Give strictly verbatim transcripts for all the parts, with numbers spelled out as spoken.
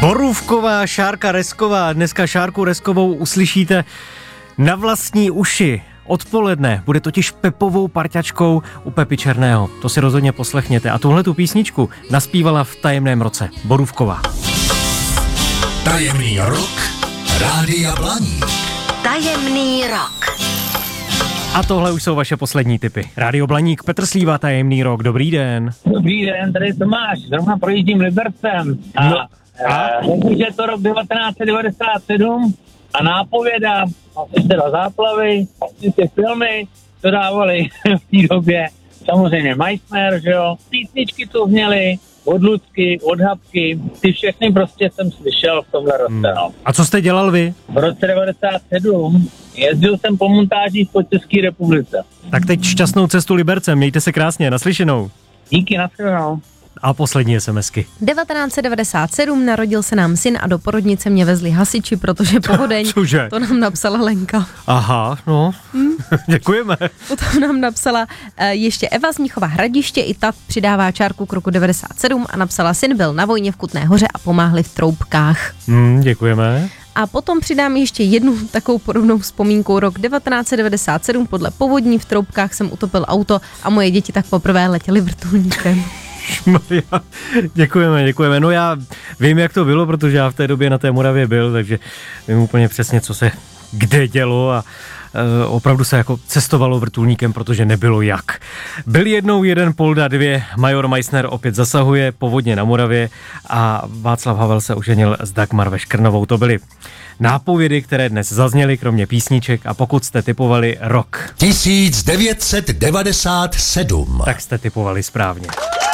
Borůvková, Šárka Resková. Dneska Šárku Reskovou uslyšíte na vlastní uši. Odpoledne bude totiž Pepovou parťačkou u Pepy Černého. To si rozhodně poslechněte. A tuhle tu písničku naspívala v Tajemném roce Borůvková. Tajemný rok Rádia Blaník. Tajemný rok. A tohle už jsou vaše poslední tipy. Rádio Blaník, Petr Slíva, Tajemný rok. Dobrý den. Dobrý den, tady Tomáš. Zrovna projíždím Libercem. A, no. a? E, je to rok devatenáct set devadesát sedm a nápověda, asi teda záplavy, ty filmy, to dávali v té době. Samozřejmě Meissner, že jo. Písničky to zněly, od Lucky, od Habky, ty všechny prostě jsem slyšel v tomhle roce, hmm. no. A co jste dělal vy? V roce devadesát sedm jezdil jsem po montážích po České republice. Tak teď šťastnou cestu Libercem, mějte se krásně, naslyšenou. Díky, nashledanou. A poslední SMSky. devatenáct set devadesát sedm narodil se nám syn a do porodnice mě vezli hasiči, protože povodeň. Cože? To nám napsala Lenka. Aha, no, hmm. Děkujeme. Potom nám napsala uh, ještě Eva z Mnichova Hradiště, i ta přidává čárku k roku devadesát sedm a napsala: syn byl na vojně v Kutné Hoře a pomáhli v Troubkách. Hmm, děkujeme. A potom přidám ještě jednu takovou podobnou vzpomínku. Rok devatenáct set devadesát sedm, podle povodní v Troubkách jsem utopil auto a moje děti tak poprvé letěly vrtulníkem. Děkujeme, děkujeme. No já vím, jak to bylo, protože já v té době na té Moravě byl, takže vím úplně přesně, co se kde dělo a e, opravdu se jako cestovalo vrtulníkem, protože nebylo jak. Byl jednou jeden Polda dvě, major Meissner opět zasahuje, povodně na Moravě a Václav Havel se oženil s Dagmar Veškrnovou. To byly nápovědy, které dnes zazněly, kromě písniček, a pokud jste tipovali rok tisíc devět set devadesát sedm, tak jste tipovali správně.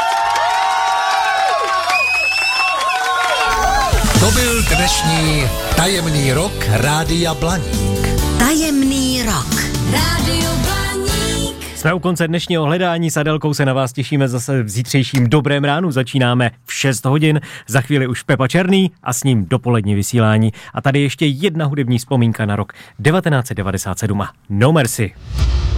To byl dnešní Tajemný rok Rádia Blaník. Tajemný rok. Rádio Blaník. Jsme u konce dnešního hledání, s Adelkou se na vás těšíme zase v zítřejším dobrém ránu. Začínáme v šest hodin, za chvíli už Pepa Černý a s ním dopolední vysílání. A tady ještě jedna hudební vzpomínka na rok devatenáct set devadesát sedm a No Mercy.